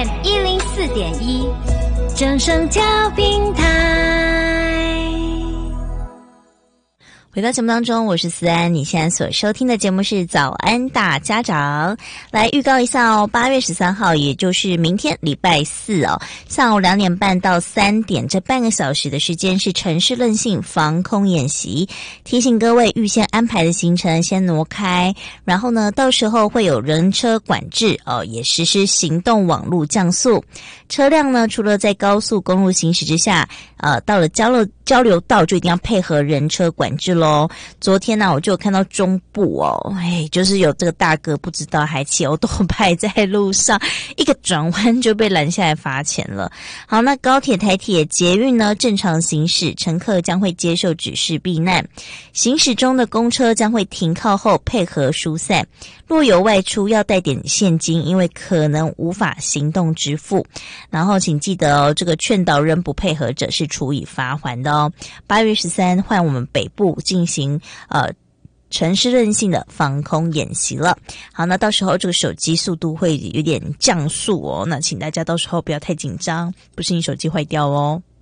FM 104.1，正声调平台。回到节目当中，我是思安，你现在所收听的节目是早安大家长。来预告一下哦，8月13号，也就是明天礼拜四哦，下午2点半到3点，这半个小时的时间是城市韧性防空演习。提醒各位预先安排的行程先挪开，然后呢，到时候会有人车管制哦，也实施行动网路降速。车辆呢，除了在高速公路行驶之下，到了交流道就一定要配合人车管制咯。昨天呢，我就有看到中部哦，就是有这个大哥不知道还骑欧多拜在路上，一个转弯就被拦下来罚钱了。好，那高铁、台铁、捷运呢正常行驶，乘客将会接受指示避难。行驶中的公车将会停靠后配合疏散。若有外出要带点现金，因为可能无法行动支付。然后请记得哦，这个劝导仍不配合者是处以罚锾的哦。8月13换我们北部进行城市韧性的防空演习了。好，那到时候这个手机速度会有点降速哦，那请大家到时候不要太紧张，不是你手机坏掉哦。